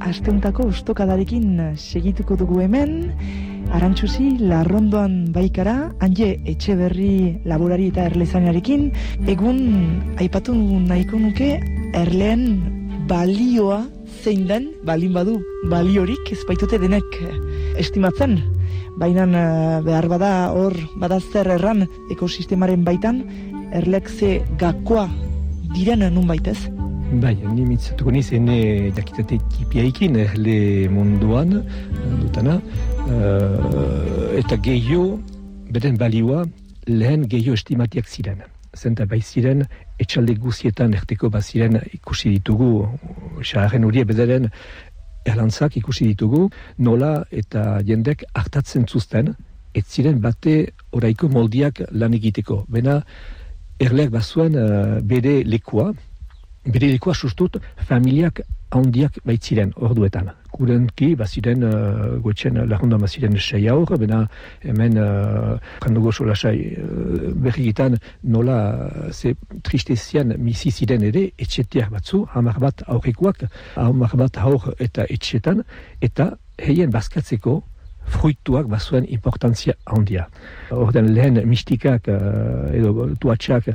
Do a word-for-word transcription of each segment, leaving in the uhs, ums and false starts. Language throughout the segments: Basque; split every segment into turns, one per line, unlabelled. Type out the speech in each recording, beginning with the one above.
asteuntako ostokadarekin segituko dugu hemen. Arantxuzi Larrondoan baikara, Anje Etxeberri laborari eta erlezainarekin. Egun aipatu nahiko nuke erleen balioa zein den, balin badu baliorik, ez baitute denek estimatzen. Baina behar bada hor badazter erran ekosistemaren baitan, erleak ze gakoa diren nun baitez.
Bai, ni mitzatuko niz ene jakitate tipiaikin erle munduan dutana, uh, eta gehiago beren balioa lehen gehiago estimatiak ziren. Zenta bai ziren, etxalde guzietan erteko baziren ikusi ditugu, xaharren hori bederen erlantzak ikusi ditugu, nola eta jendek hartatzen zuzten, ez ziren bate oraiko moldiak lan egiteko. Bena erleak bazuen uh, bere lekua, bere lekua sustut familiak handiak baitziren orduetan. Kurenki baziren uh, goetzen Larrondoan baziren sei aur, bena hemen uh, kandugo solasai uh, berrigitan nola ze tristezian misi ziren ere etxetiak batzu, hamar bat aurrekoak, hamar bat aur eta etxetan, eta heien bazkatzeko fruituak bazuen importantzia handia. Orden lehen mistikak uh, edo tuatxak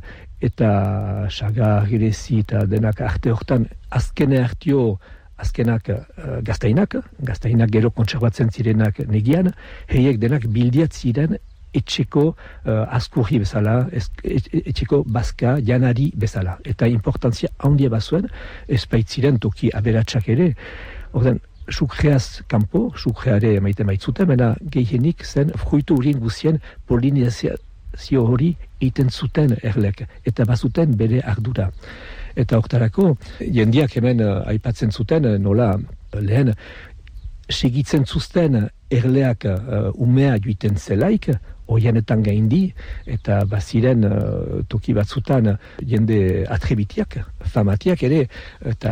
eta sagar, gerezi eta denak arte hortan azkene hartio azkenak uh, gaztainak, gaztainak gero kontserbatzen zirenak negian, heiek denak bildiat ziren etxeko uh, askurri bezala, ez, et, etxeko bazka janari bezala. Eta importantzia handia bazuen, ez baitziren toki aberatsak ere. Orden, sukreaz kanpo, sukreare maite maitzuten, mena gehienik zen fruitu urin guzien polinizazio hori egiten zuten erlek, eta bazuten bere ardura. Eta hortarako, jendiak hemen uh, aipatzen zuten, nola lehen segitzen zuzten erleak uh, umea juiten zelaik, oianetan gaindi, eta baziren uh, toki batzutan jende atrebitiak, famatiak ere, eta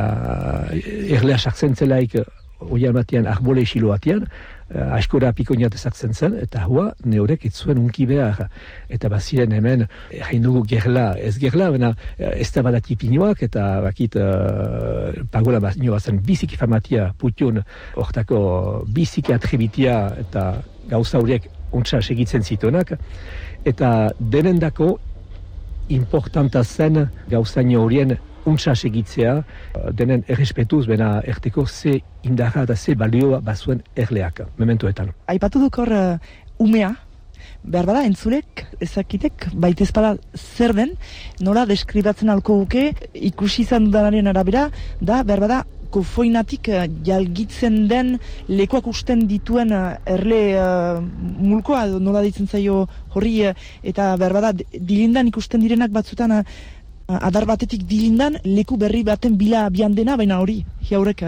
erlea sartzen zelaik oian batean arbole esilo batean, uh, askora pikoinat ezartzen zen, eta hua neorek itzuen unki behar. Eta baziren hemen, hain dugu gerla, ez gerla, bena ez da badati pinoak, eta bakit uh, pagola baino bazen biziki famatia putiun, hortako biziki atrebitia, eta gauza horiek ontsa segitzen zituenak, eta denendako importanta zen gauzaino horien untsa segitzea, denen errespetuz, bena erteko ze indarra eta ze balioa bazuen erleak, mementoetan.
Aipatu duk hor uh, umea, behar bada entzulek, ezakitek, baitezpada zer den, nola deskribatzen alko guke, ikusi izan dudanaren arabera, da behar bada kofoinatik uh, jalgitzen den lekuak usten dituen uh, erle uh, mulkoa, nola ditzen zaio horri, uh, eta behar bada dilindan ikusten direnak batzutan uh, adar batetik dilindan leku berri baten bila abian dena, baina hori, jaurek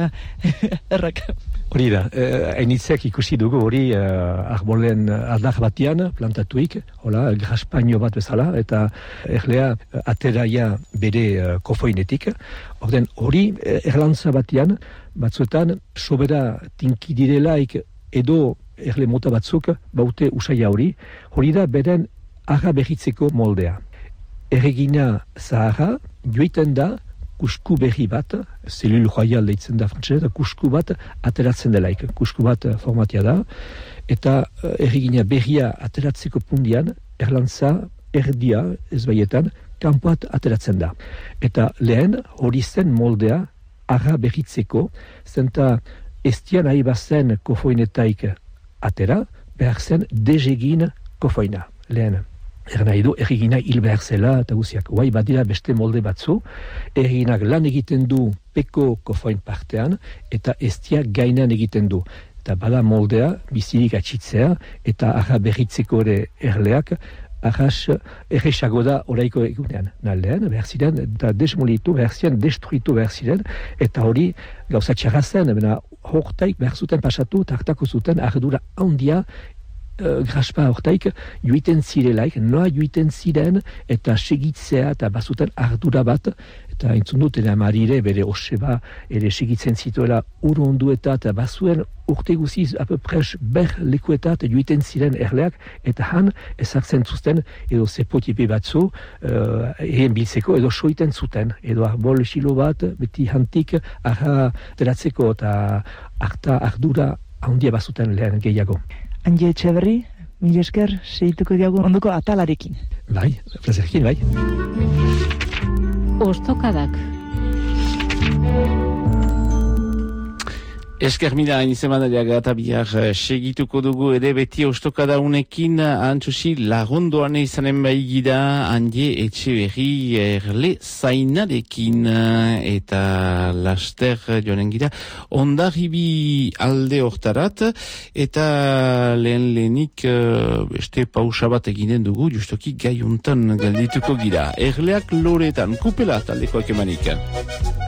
errak.
Hori da, hainitzek eh, ikusi dugu hori eh, arbolen adar batian plantatuik, hola, graspaino bat bezala, eta erlea ateraia bere eh, kofoinetik. Orden hori erlantza batian, batzuetan sobera tinki direlaik edo erle mota batzuk baute usaia hori, hori da beren arra berritzeko moldea. Erregina zaharra, joiten da, kusku berri bat, zelul royal deitzen da frantzese, kusku bat ateratzen delaik. Kusku bat formatia da, eta erregina berria ateratzeko pundian, erlantza erdia, ez baietan, kanpoat ateratzen da. Eta lehen, hori zen moldea, arra berritzeko, zenta estian ahi bazen kofoinetaik atera, behar zen dezegin kofoina, lehen. Er nahi du, erregina hil behar zela eta guziak. Guai badira beste molde batzu, erreginak lan egiten du peko kofoin partean, eta estia gainan egiten du. Eta bada moldea, bizirik atxitzea, eta arra berritzeko ere erleak, arras erresago da oraiko egunean. Naldean, behar ziren, eta desmolitu, behar ziren, destruitu behar ziren, eta hori gauza txarra zen, bena hortaik behar zuten pasatu, eta hartako zuten ardura handia uh, graspa hortaik juiten zirelaik, noa juiten ziren eta segitzea eta bazuten ardura bat, eta entzun dut ere amarire bere oseba ere segitzen zituela urundu eta eta bazuen urte guziz apopres ber lekuetat juiten ziren erleak, eta han ezartzen zuzten edo zepotipe batzu uh, ehen biltzeko edo soiten zuten, edo arbol xilo bat beti hantik arra teratzeko eta arta ardura handia bazuten lehen gehiago.
Andi Etxeberri, mil esker, segituko diago ondoko atalarekin.
Bai, plazerkin, bai.
Ostokadak.
Esker mila izemanariaga eta bihar segituko dugu ere beti ostokada unekin antxusi lagundoan izanen bai gira Andi Etxeberri erle zainarekin eta laster joanen gira Hondarribi alde hortarat eta lehen lehenik beste pausa bat eginen dugu justoki gaiuntan galdituko gira erleak loretan kupela taldekoak emanik.